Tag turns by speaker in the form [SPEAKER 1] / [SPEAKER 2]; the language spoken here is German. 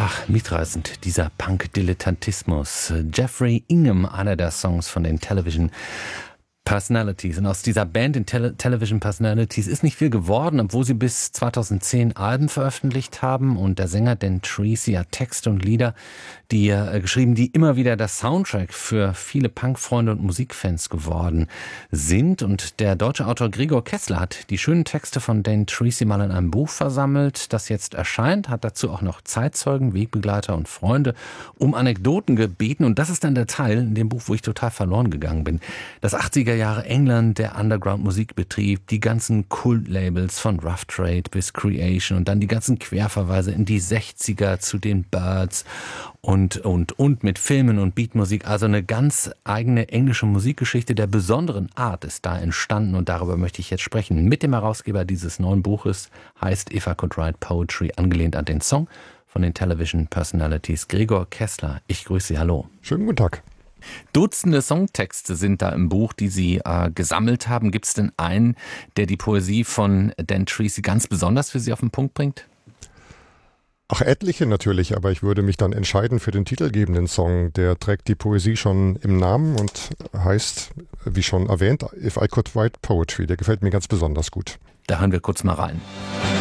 [SPEAKER 1] Ach, mitreißend, dieser Punk-Dilettantismus. Jeffrey Ingham, einer der Songs von den Television Personalities. Und aus dieser Band, den Television Personalities, ist nicht viel geworden, obwohl sie bis 2010 Alben veröffentlicht haben. Und der Sänger Dan Treacy hat Texte und Lieder, die geschrieben, die immer wieder der Soundtrack für viele Punkfreunde und Musikfans geworden sind. Und der deutsche Autor Gregor Kessler hat die schönen Texte von Dan Treacy mal in einem Buch versammelt, das jetzt erscheint, hat dazu auch noch Zeitzeugen, Wegbegleiter und Freunde um Anekdoten gebeten. Und das ist dann der Teil in dem Buch, wo ich total verloren gegangen bin. Das 80er Jahre England, der Underground-Musikbetrieb, die ganzen Kultlabels von Rough Trade bis Creation und dann die ganzen Querverweise in die 60er zu den Byrds und mit Filmen und Beatmusik. Also eine ganz eigene englische Musikgeschichte der besonderen Art ist da entstanden und darüber möchte ich jetzt sprechen. Mit dem Herausgeber dieses neuen Buches, heißt If I Could Write Poetry, angelehnt an den Song von den Television Personalities. Gregor Kessler, ich grüße Sie, hallo.
[SPEAKER 2] Schönen guten Tag.
[SPEAKER 1] Dutzende Songtexte sind da im Buch, die Sie gesammelt haben. Gibt es denn einen, der die Poesie von Dan Treacy ganz besonders für Sie auf den Punkt bringt?
[SPEAKER 2] Ach, etliche natürlich, aber ich würde mich dann entscheiden für den titelgebenden Song. Der trägt die Poesie schon im Namen und heißt, wie schon erwähnt, If I Could Write Poetry. Der gefällt mir ganz besonders gut.
[SPEAKER 1] Da hören wir kurz mal rein.